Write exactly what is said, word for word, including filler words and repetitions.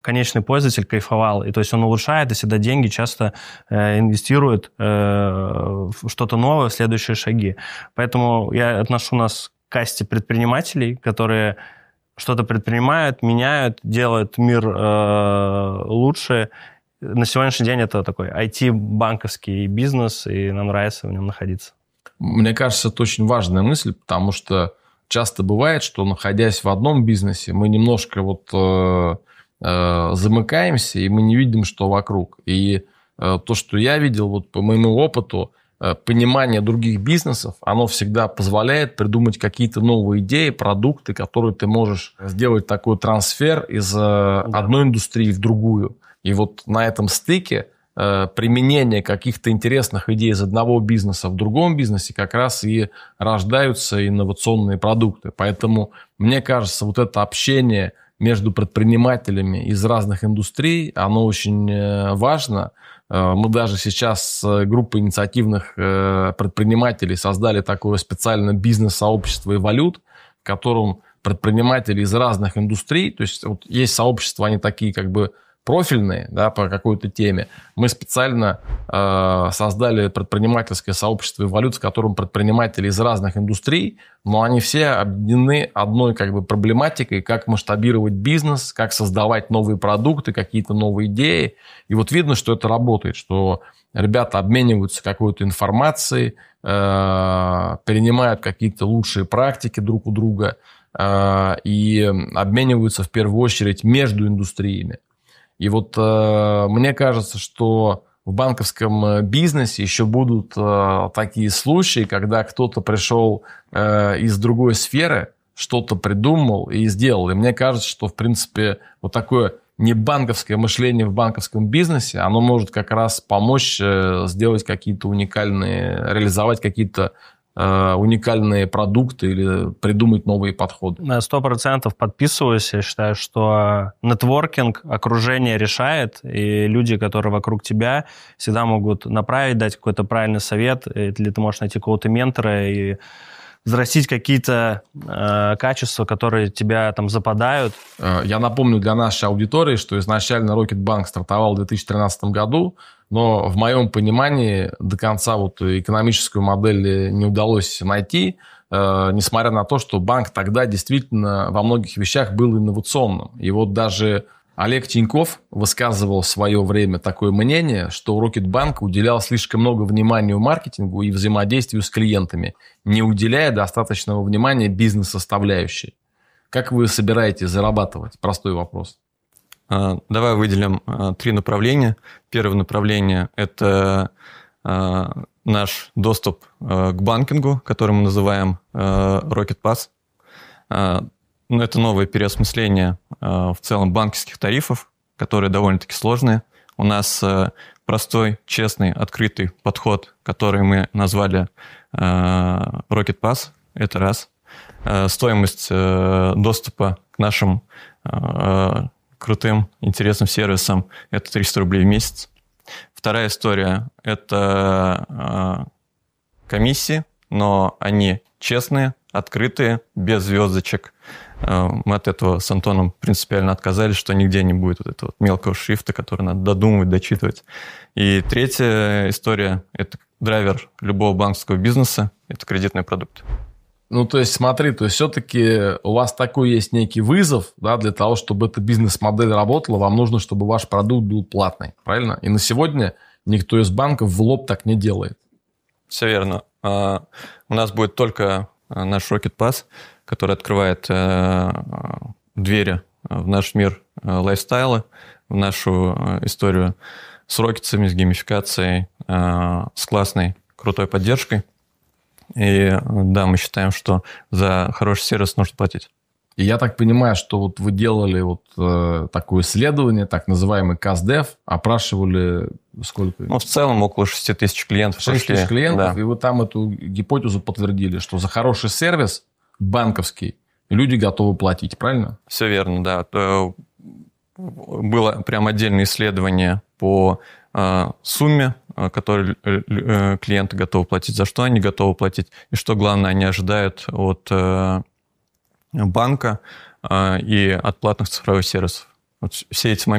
конечный пользователь кайфовал. И то есть он улучшает, и всегда деньги часто э, инвестирует э, в что-то новое, в следующие шаги. Поэтому я отношу нас к касте предпринимателей, которые что-то предпринимают, меняют, делают мир э, лучше. На сегодняшний день это такой ай ти-банковский бизнес, и нам нравится в нем находиться. Мне кажется, это очень важная мысль, потому что часто бывает, что, находясь в одном бизнесе, мы немножко вот э, э, замыкаемся, и мы не видим, что вокруг. И э, то, что я видел вот по моему опыту, э, понимание других бизнесов, оно всегда позволяет придумать какие-то новые идеи, продукты, которые ты можешь сделать такой трансфер из э, да. одной индустрии в другую. И вот на этом стыке э, применение каких-то интересных идей из одного бизнеса в другом бизнесе как раз и рождаются инновационные продукты. Поэтому, мне кажется, вот это общение между предпринимателями из разных индустрий, оно очень э, важно. Э, мы даже сейчас с группой инициативных э, предпринимателей создали такое специальное бизнес-сообщество «Эволют», в котором предприниматели из разных индустрий, то есть вот есть сообщества, они такие как бы профильные, да, по какой-то теме. Мы специально э, создали предпринимательское сообщество «Эволют», в котором предприниматели из разных индустрий, но они все объединены одной как бы проблематикой, как масштабировать бизнес, как создавать новые продукты, какие-то новые идеи. И вот видно, что это работает, что ребята обмениваются какой-то информацией, э, перенимают какие-то лучшие практики друг у друга э, и обмениваются в первую очередь между индустриями. И вот э, мне кажется, что в банковском бизнесе еще будут э, такие случаи, когда кто-то пришел э, из другой сферы, что-то придумал и сделал. И мне кажется, что, в принципе, вот такое небанковское мышление в банковском бизнесе, оно может как раз помочь э, сделать какие-то уникальные, реализовать какие-то уникальные продукты или придумать новые подходы. На сто процентов подписываюсь. Я считаю, что нетворкинг, окружение решает, и люди, которые вокруг тебя, всегда могут направить, дать какой-то правильный совет, или ты можешь найти какого-то ментора и взрастить какие-то э, качества, которые тебя там западают. Я напомню для нашей аудитории, что изначально Рокетбанк стартовал в две тысячи тринадцатом году, но в моем понимании до конца вот экономическую модель не удалось найти, э, несмотря на то, что банк тогда действительно во многих вещах был инновационным. И вот даже Олег Тиньков высказывал в свое время такое мнение, что Рокетбанк уделял слишком много внимания маркетингу и взаимодействию с клиентами, не уделяя достаточного внимания бизнес-составляющей. Как вы собираетесь зарабатывать? Простой вопрос. Давай выделим три направления. Первое направление – это наш доступ к банкингу, который мы называем RocketPass. Это новое переосмысление в целом банковских тарифов, которые довольно-таки сложные. У нас простой, честный, открытый подход, который мы назвали RocketPass. Это раз. Стоимость доступа к нашим крутым, интересным сервисам – это триста рублей в месяц. Вторая история – это комиссии, но они честные, открытые, без звездочек. Мы от этого с Антоном принципиально отказались, что нигде не будет вот этого вот мелкого шрифта, который надо додумывать, дочитывать. И третья история – это драйвер любого банковского бизнеса – это кредитный продукт. Ну, то есть, смотри, то есть, все-таки у вас такой есть некий вызов, да, для того, чтобы эта бизнес-модель работала, вам нужно, чтобы ваш продукт был платный, правильно? И на сегодня никто из банков в лоб так не делает. Все верно. У нас будет только наш RocketPass, который открывает двери в наш мир лайфстайла, в нашу историю с рокетсами, с геймификацией, с классной, крутой поддержкой. И да, мы считаем, что за хороший сервис нужно платить. И я так понимаю, что вот вы делали вот э, такое исследование, так называемый КАЗДЕВ, опрашивали сколько? Ну, в целом около шесть тысяч клиентов. шесть тысяч клиентов, да. И вы там эту гипотезу подтвердили, что за хороший сервис банковский люди готовы платить, правильно? Все верно, да. Было прям отдельное исследование по сумме, которую клиенты готовы платить, за что они готовы платить, и что главное, они ожидают от банка и от платных цифровых сервисов. Вот все эти моменты